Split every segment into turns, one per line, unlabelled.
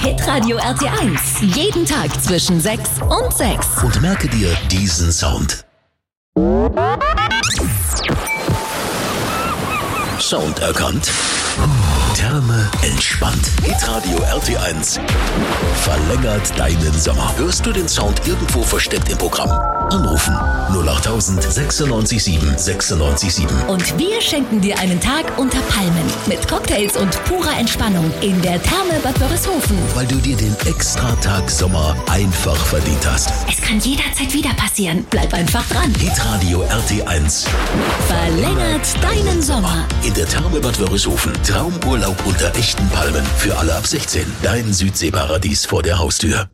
Hitradio RT1. Jeden Tag zwischen 6 und 6.
Und merke dir diesen Sound. Sound erkannt. Therme entspannt. Hitradio RT1 verlängert deinen Sommer. Hörst du den Sound irgendwo versteckt im Programm? Anrufen 08000 96 7 96 7.
Und wir schenken dir einen Tag unter Palmen mit Cocktails und purer Entspannung in der Therme Bad Wörishofen.
Weil du dir den Extra-Tag Sommer einfach verdient hast.
Es kann jederzeit wieder passieren. Bleib einfach dran.
Hitradio RT1
Verlängert deinen Sommer.
in der Therme Bad Wörishofen. Traumurlaub unter echten Palmen für alle ab 16. Dein Südseeparadies vor der Haustür.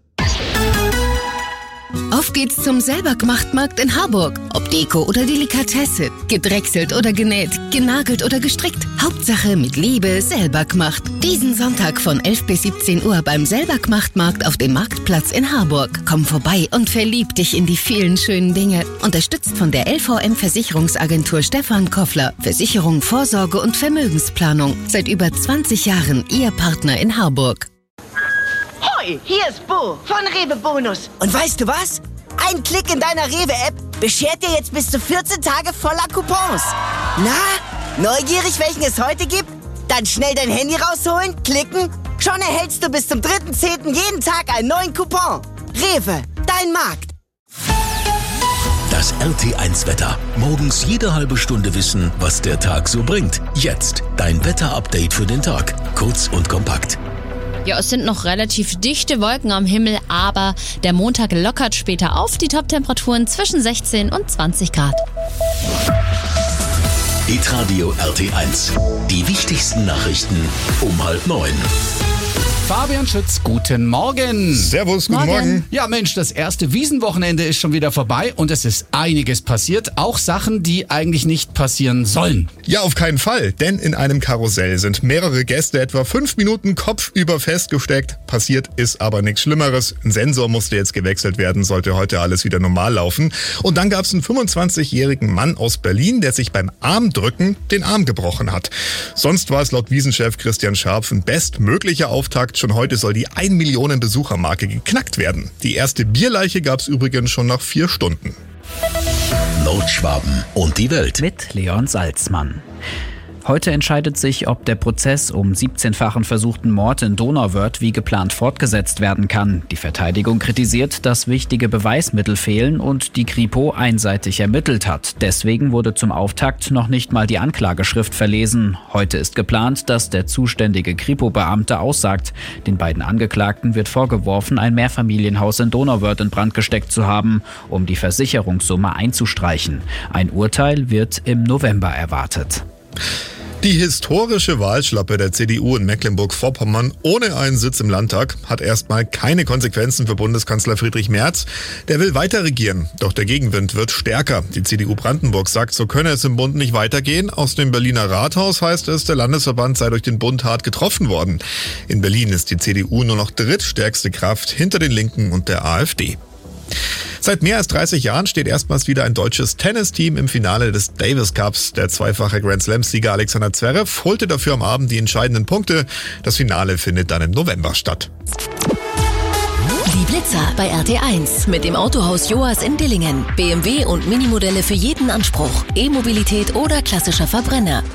Auf geht's zum Selbergemacht-Markt in Harburg. Ob Deko oder Delikatesse, gedrechselt oder genäht, genagelt oder gestrickt. Hauptsache mit Liebe selber gemacht. Diesen Sonntag von 11 bis 17 Uhr beim Selbergemacht-Markt auf dem Marktplatz in Harburg. Komm vorbei und verlieb dich in die vielen schönen Dinge. Unterstützt von der LVM Versicherungsagentur Stefan Koffler. Versicherung, Vorsorge und Vermögensplanung. Seit über 20 Jahren Ihr Partner in Harburg.
Hoi, hier ist Bo von Rewe Bonus. Und weißt du was? Ein Klick in deiner Rewe-App beschert dir jetzt bis zu 14 Tage voller Coupons. Na, neugierig, welchen es heute gibt? Dann schnell dein Handy rausholen, klicken. Schon erhältst du bis zum 3.10. jeden Tag einen neuen Coupon. Rewe, dein Markt.
Das RT1-Wetter. Morgens jede halbe Stunde wissen, was der Tag so bringt. Jetzt dein Wetter-Update für den Tag. Kurz und kompakt.
Ja, es sind noch relativ dichte Wolken am Himmel, aber der Montag lockert später auf. Die Top-Temperaturen zwischen 16 und 20 Grad.
Hitradio RT1. Die wichtigsten Nachrichten um 8:30.
Fabian Schütz, guten Morgen.
Servus, guten Morgen.
Ja Mensch, das erste Wiesenwochenende ist schon wieder vorbei und es ist einiges passiert. Auch Sachen, die eigentlich nicht passieren sollen.
Ja, auf keinen Fall, denn in einem Karussell sind mehrere Gäste etwa 5 Minuten kopfüber festgesteckt. Passiert ist aber nichts Schlimmeres. Ein Sensor musste jetzt gewechselt werden, sollte heute alles wieder normal laufen. Und dann gab es einen 25-jährigen Mann aus Berlin, der sich beim Armdrücken den Arm gebrochen hat. Sonst war es laut Wiesenchef Christian Scharpf ein bestmöglicher Auftakt. Schon heute soll die 1 Millionen Besuchermarke geknackt werden. Die erste Bierleiche gab es übrigens schon nach 4 Stunden.
Nordschwaben und die Welt.
Mit Leon Salzmann. Heute entscheidet sich, ob der Prozess um 17-fachen versuchten Mord in Donauwörth wie geplant fortgesetzt werden kann. Die Verteidigung kritisiert, dass wichtige Beweismittel fehlen und die Kripo einseitig ermittelt hat. Deswegen wurde zum Auftakt noch nicht mal die Anklageschrift verlesen. Heute ist geplant, dass der zuständige Kripo-Beamte aussagt. Den beiden Angeklagten wird vorgeworfen, ein Mehrfamilienhaus in Donauwörth in Brand gesteckt zu haben, um die Versicherungssumme einzustreichen. Ein Urteil wird im November erwartet.
Die historische Wahlschlappe der CDU in Mecklenburg-Vorpommern ohne einen Sitz im Landtag hat erstmal keine Konsequenzen für Bundeskanzler Friedrich Merz. Der will weiter regieren, doch der Gegenwind wird stärker. Die CDU Brandenburg sagt, so könne es im Bund nicht weitergehen. Aus dem Berliner Rathaus heißt es, der Landesverband sei durch den Bund hart getroffen worden. In Berlin ist die CDU nur noch drittstärkste Kraft hinter den Linken und der AfD. Seit mehr als 30 Jahren steht erstmals wieder ein deutsches Tennisteam im Finale des Davis Cups. Der zweifache Grand-Slam-Sieger Alexander Zverev holte dafür am Abend die entscheidenden Punkte. Das Finale findet dann im November statt.
Die Blitzer bei RT1 mit dem Autohaus Joas in Dillingen. BMW und Minimodelle für jeden Anspruch. E-Mobilität oder klassischer Verbrenner.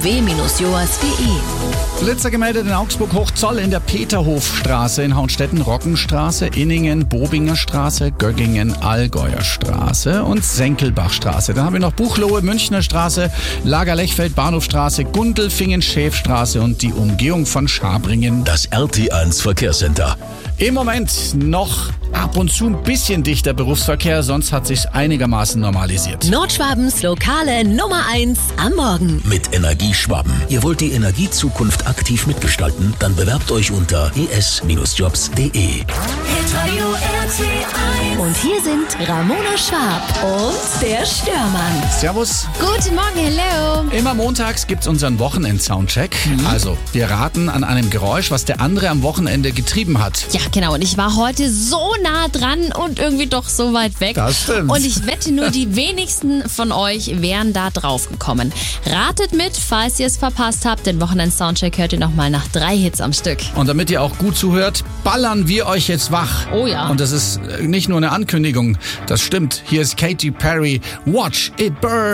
bmw-joas.de.
Blitzer gemeldet in Augsburg Hochzoll in der Peterhofstraße, in Hauenstetten Roggenstraße, Inningen Bobinger Straße, Göggingen Allgäuer Straße und Senkelbachstraße. Dann haben wir noch Buchlohe Münchner Straße, Lager-Lechfeld Bahnhofstraße, Gundelfingen Schäfstraße und die Umgehung von Schabringen.
Das RT1 Verkehrscenter.
Im Moment noch ab und zu ein bisschen dichter Berufsverkehr, sonst hat sich's einigermaßen normalisiert.
Nordschwabens lokale Nummer 1 am Morgen.
Mit Energieschwaben. Ihr wollt die Energiezukunft aktiv mitgestalten? Dann bewerbt euch unter es-jobs.de.
Und hier sind Ramona Schwab und der Störmann.
Servus.
Guten Morgen, hello.
Immer montags gibt's unseren Wochenend-Soundcheck. Also, wir raten an einem Geräusch, was der andere am Wochenende getrieben hat.
Ja, genau. Und ich war heute so nah dran und irgendwie doch so weit weg.
Das stimmt.
Und ich wette, nur die wenigsten von euch wären da drauf gekommen. Ratet mit, falls ihr es verpasst habt. Den Wochenend-Soundcheck hört ihr nochmal nach 3 Hits am Stück.
Und damit ihr auch gut zuhört, ballern wir euch jetzt wach.
Oh ja.
Und das ist nicht nur eine Ankündigung, das stimmt. Hier ist Katy Perry, Watch It Burn.